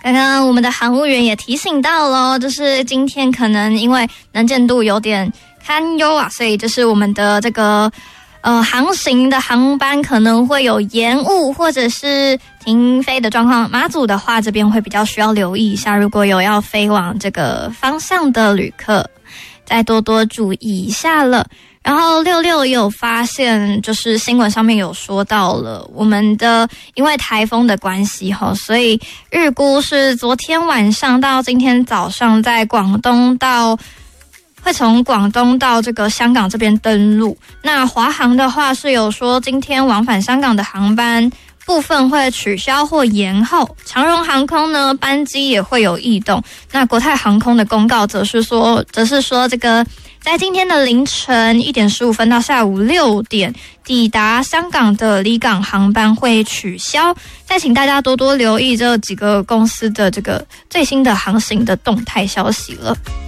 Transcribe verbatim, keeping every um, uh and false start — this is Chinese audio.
刚刚我们的航务员也提醒到了，就是今天可能因为能见度有点堪忧啊，所以就是我们的这个呃航行的航班可能会有延误或者是停飞的状况。马祖的话，这边会比较需要留意一下，如果有要飞往这个方向的旅客，再多多注意一下了。然后六六也有发现，就是新闻上面有说到了，我们的因为台风的关系哈，所以预估是昨天晚上到今天早上，在广东到会从广东到这个香港这边登陆。那华航的话是有说，今天往返香港的航班部分会取消或延后，长荣航空呢班机也会有异动。那国泰航空的公告则是说，则是说这个在今天的凌晨一点十五分到下午六点，抵达香港的离港航班会取消。再请大家多多留意这几个公司的这个最新的航行的动态消息了。